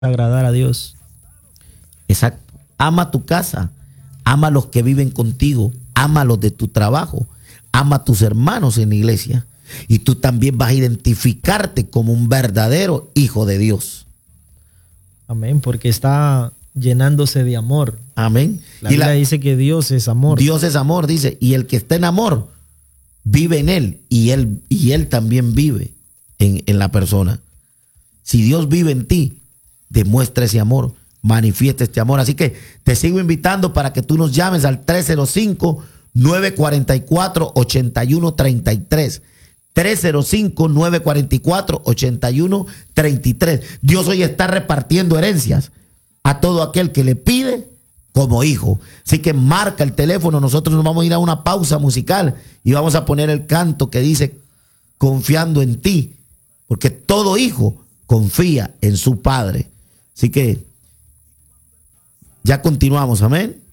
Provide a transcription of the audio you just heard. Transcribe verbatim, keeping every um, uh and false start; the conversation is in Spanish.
agradar a Dios. Exacto. Ama tu casa, ama a los que viven contigo, ama a los de tu trabajo, ama a tus hermanos en la iglesia. Y tú también vas a identificarte como un verdadero hijo de Dios. Amén, porque está llenándose de amor. Amén. La y Biblia la, dice que Dios es amor. Dios es amor, dice, y el que está en amor vive en él y él, y él también vive en, en la persona. Si Dios vive en ti, demuestra ese amor, manifiesta este amor. Así que te sigo invitando para que tú nos llames al tres cero cinco, nueve cuatro cuatro, ocho uno tres tres. tres cero cinco, nueve cuatro cuatro, ocho uno tres tres. Dios hoy está repartiendo herencias a todo aquel que le pide como hijo. Así que marca el teléfono. Nosotros nos vamos a ir a una pausa musical y vamos a poner el canto que dice confiando en ti, porque todo hijo confía en su padre. Así que ya continuamos, amén.